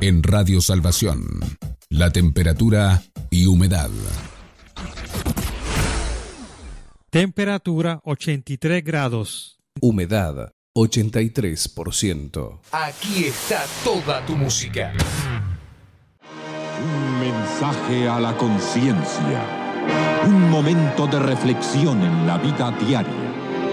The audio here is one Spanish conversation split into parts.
En Radio Salvación, la temperatura y humedad. Temperatura 83 grados. Humedad 83%. Aquí está toda tu música. Un mensaje a la conciencia. Un momento de reflexión en la vida diaria.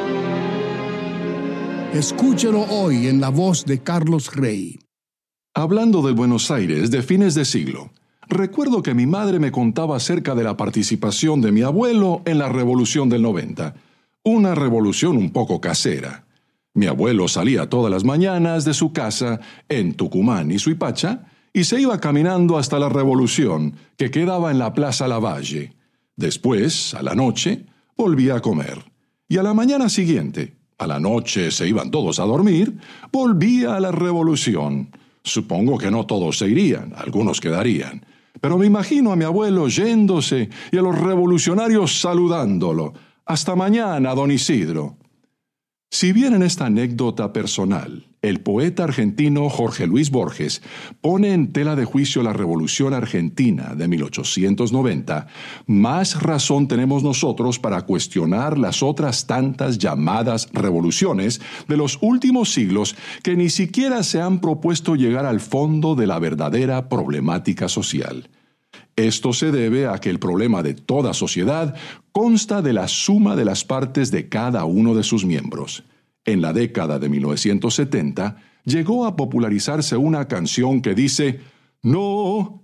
Escúchelo hoy en la voz de Carlos Rey. Hablando de Buenos Aires de fines de siglo, recuerdo que mi madre me contaba acerca de la participación de mi abuelo en la Revolución del 90. Una revolución un poco casera. Mi abuelo salía todas las mañanas de su casa en Tucumán y Suipacha y se iba caminando hasta la Revolución, que quedaba en la Plaza Lavalle. Después, a la noche, volvía a comer. Y a la mañana siguiente, a la noche se iban todos a dormir, volvía a la Revolución. Supongo que no todos se irían, algunos quedarían. Pero me imagino a mi abuelo yéndose y a los revolucionarios saludándolo. Hasta mañana, don Isidro. Si bien en esta anécdota personal, el poeta argentino Jorge Luis Borges pone en tela de juicio la Revolución Argentina de 1890, más razón tenemos nosotros para cuestionar las otras tantas llamadas revoluciones de los últimos siglos que ni siquiera se han propuesto llegar al fondo de la verdadera problemática social. Esto se debe a que el problema de toda sociedad consta de la suma de las partes de cada uno de sus miembros. En la década de 1970 llegó a popularizarse una canción que dice: No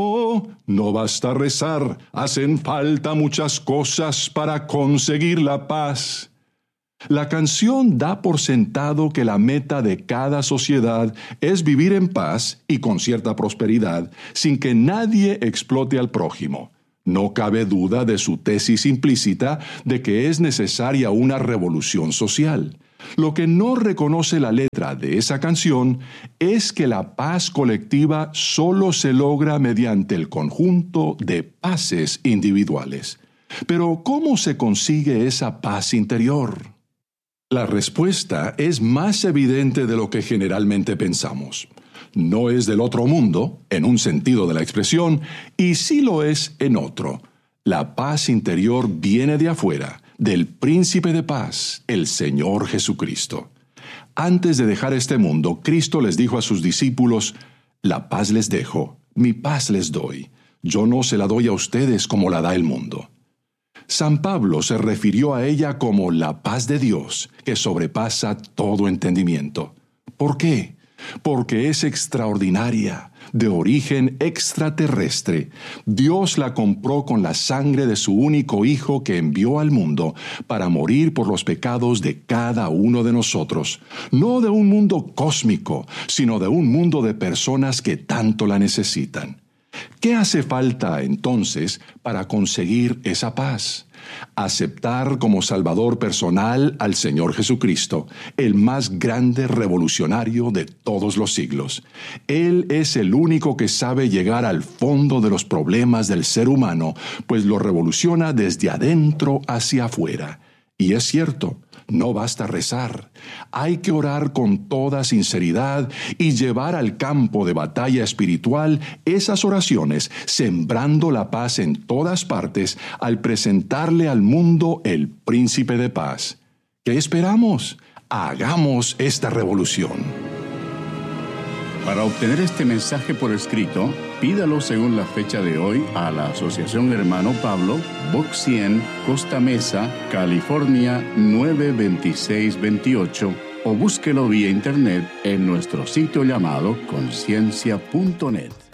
basta rezar, hacen falta muchas cosas para conseguir la paz. La canción da por sentado que la meta de cada sociedad es vivir en paz y con cierta prosperidad, sin que nadie explote al prójimo. No cabe duda de su tesis implícita de que es necesaria una revolución social. Lo que no reconoce la letra de esa canción es que la paz colectiva solo se logra mediante el conjunto de paces individuales. Pero, ¿cómo se consigue esa paz interior? La respuesta es más evidente de lo que generalmente pensamos. No es del otro mundo, en un sentido de la expresión, y sí lo es en otro. La paz interior viene de afuera, del Príncipe de Paz, el Señor Jesucristo. Antes de dejar este mundo, Cristo les dijo a sus discípulos: La paz les dejo, mi paz les doy. Yo no se la doy a ustedes como la da el mundo. San Pablo se refirió a ella como la paz de Dios, que sobrepasa todo entendimiento. ¿Por qué? Porque es extraordinaria, de origen extraterrestre. Dios la compró con la sangre de su único Hijo que envió al mundo para morir por los pecados de cada uno de nosotros. No de un mundo cósmico, sino de un mundo de personas que tanto la necesitan. ¿Qué hace falta, entonces, para conseguir esa paz? Aceptar como Salvador personal al Señor Jesucristo, el más grande revolucionario de todos los siglos. Él es el único que sabe llegar al fondo de los problemas del ser humano, pues lo revoluciona desde adentro hacia afuera. Y es cierto, no basta rezar. Hay que orar con toda sinceridad y llevar al campo de batalla espiritual esas oraciones, sembrando la paz en todas partes al presentarle al mundo el Príncipe de Paz. ¿Qué esperamos? Hagamos esta revolución. Para obtener este mensaje por escrito, pídalo según la fecha de hoy a la Asociación Hermano Pablo, Box 100, Costa Mesa, California 92628, o búsquelo vía internet en nuestro sitio llamado conciencia.net.